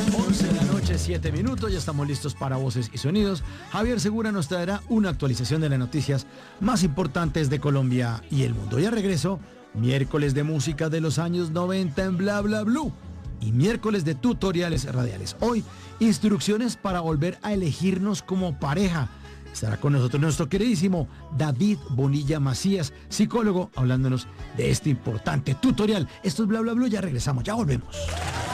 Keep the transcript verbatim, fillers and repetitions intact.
once de la noche, siete minutos, ya estamos listos para Voces y Sonidos. Javier Segura nos traerá una actualización de las noticias más importantes de Colombia y el mundo. Ya regreso, miércoles de música de los años noventa en Bla Bla Blue y miércoles de tutoriales radiales. Hoy, instrucciones para volver a elegirnos como pareja. Estará con nosotros nuestro queridísimo David Bonilla Macías, psicólogo, hablándonos de este importante tutorial. Esto es Bla Bla Blue, ya regresamos, ya volvemos.